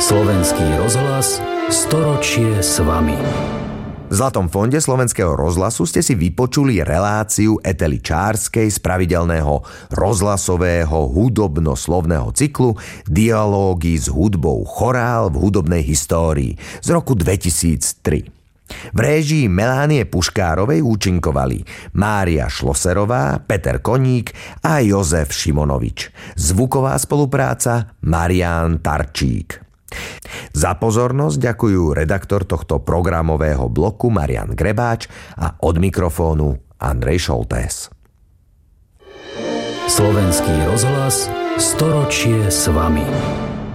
Slovenský rozhlas, storočie s vami. V Zlatom fonde Slovenského rozhlasu ste si vypočuli reláciu Etely Čárskej z pravidelného rozhlasového hudobno-slovného cyklu Dialógy s hudbou Chorál v hudobnej histórii z roku 2003. V réžii Melánie Puškárovej účinkovali Mária Šloserová, Peter Koník a Jozef Šimonovič. Zvuková spolupráca Marián Tarčík. Za pozornosť ďakujú redaktor tohto programového bloku Marian Grebáč a od mikrofónu Andrej Šoltés. Slovenský rozhlas, storočie s vami.